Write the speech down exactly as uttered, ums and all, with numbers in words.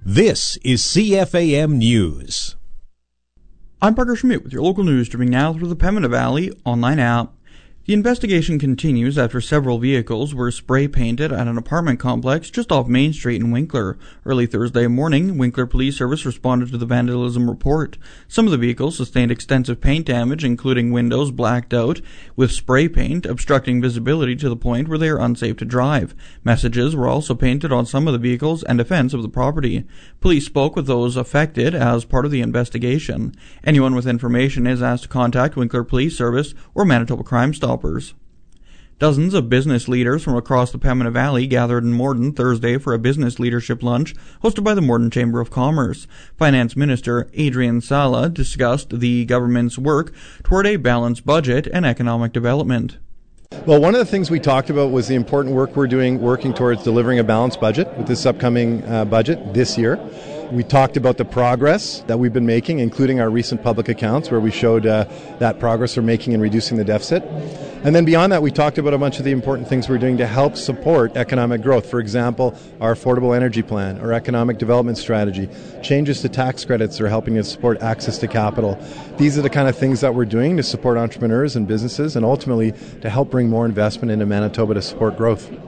This is C F A M News. I'm Parker Schmidt with your local news, streaming now through the Pembina Valley online app. The investigation continues after several vehicles were spray-painted at an apartment complex just off Main Street in Winkler. Early Thursday morning, Winkler Police Service responded to the vandalism report. Some of the vehicles sustained extensive paint damage, including windows blacked out with spray paint, obstructing visibility to the point where they are unsafe to drive. Messages were also painted on some of the vehicles and defense of the property. Police spoke with those affected as part of the investigation. Anyone with information is asked to contact Winkler Police Service or Manitoba Crime Stoppers. Dozens of business leaders from across the Pembina Valley gathered in Morden Thursday for a business leadership lunch hosted by the Morden Chamber of Commerce. Finance Minister Adrian Sala discussed the government's work toward a balanced budget and economic development. Well, one of the things we talked about was the important work we're doing working towards delivering a balanced budget with this upcoming uh, budget this year. We talked about the progress that we've been making, including our recent public accounts, where we showed uh, that progress we're making in reducing the deficit. And then beyond that, we talked about a bunch of the important things we're doing to help support economic growth. For example, our affordable energy plan, our economic development strategy, changes to tax credits that are helping us support access to capital. These are the kind of things that we're doing to support entrepreneurs and businesses and ultimately to help bring more investment into Manitoba to support growth.